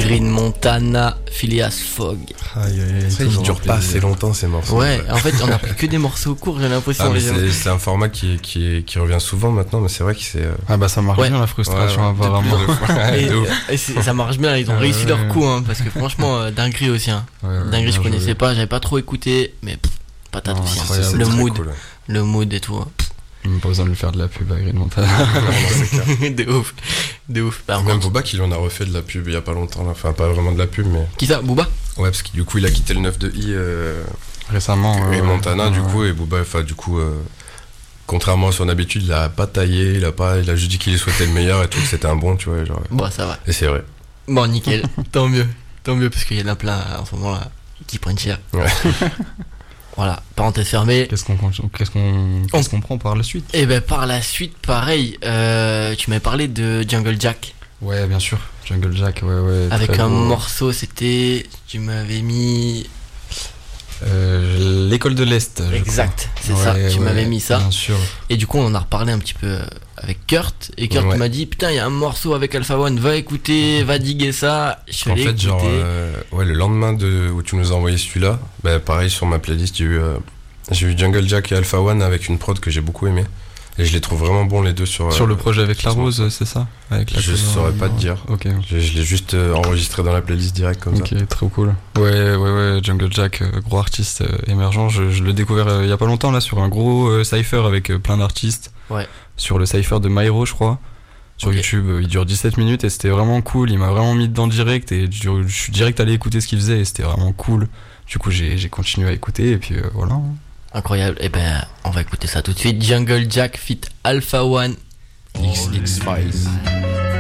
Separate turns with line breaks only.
Green Montana, Phileas Fogg.
Ça, il dure pas assez longtemps ces morceaux.
Ouais, en fait, on a pris que des morceaux courts, j'ai l'impression.
Mais c'est un format qui revient souvent maintenant, mais c'est vrai que c'est.
Ah bah ça marche bien la frustration apparemment.
Et ça marche bien, ils ont réussi leur coup, hein, parce que franchement, dinguerie aussi. Hein. Dinguerie, je connaissais pas, j'avais pas trop écouté, mais patate aussi. Hein. Le mood et tout. Hein.
Même pas besoin de lui faire de la pub à Green Montana.
de ouf. Bah,
même Booba qui lui en a refait de la pub il y a pas longtemps, là. Enfin pas vraiment de la pub, mais.
Qui ça, Booba?
Ouais, parce que du coup il a quitté le 9 de I
récemment.
Green Montana, du coup, et Booba, contrairement à son habitude, il a pas taillé, il a juste dit qu'il souhaitait le meilleur et tout, que c'était un bon, tu vois. Genre.
Bon, ça va.
Et c'est vrai.
Bon, nickel. Tant mieux, parce qu'il y en a plein en ce moment là qui prennent cher. Ouais. Voilà, parenthèse fermée.
Qu'est-ce qu'on prend par la suite?
Et ben par la suite, pareil, tu m'avais parlé de Jungle Jack.
Ouais, bien sûr, Jungle Jack, ouais.
Avec un morceau, tu m'avais mis...
L'école de l'Est.
Exact, c'est ça, tu m'avais mis ça.
Bien sûr.
Et du coup, on en a reparlé un petit peu avec Kurt. Et Kurt m'a dit, putain, il y a un morceau avec Alpha One, va écouter, va diguer ça. Je suis allé écouter.
Genre, le lendemain où tu nous as envoyé celui-là, pareil, sur ma playlist, j'ai eu Jungle Jack et Alpha One avec une prod que j'ai beaucoup aimé. Et je les trouve vraiment bons les deux sur
le projet avec la Rose, c'est ça?
Je saurais pas te dire.
Ok.
Je l'ai juste enregistré dans la playlist direct comme ça.
Ok, trop cool. Ouais, Jungle Jack, gros artiste émergent. Je l'ai découvert il y a pas longtemps là sur un gros cypher avec plein d'artistes.
Ouais.
Sur le cypher de Myro, je crois. Sur YouTube, il dure 17 minutes et c'était vraiment cool. Il m'a vraiment mis dedans direct et je suis direct allé écouter ce qu'il faisait et c'était vraiment cool. Du coup, j'ai continué à écouter et puis voilà.
Incroyable. Et on va écouter ça tout de suite. Jungle Jack feat Alpha One.
X-Files.